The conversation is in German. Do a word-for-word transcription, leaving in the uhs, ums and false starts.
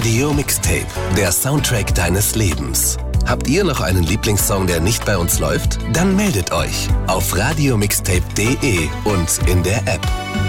Radio Mixtape, der Soundtrack deines Lebens. Habt ihr noch einen Lieblingssong, der nicht bei uns läuft? Dann meldet euch auf radiomixtape punkt de und in der App.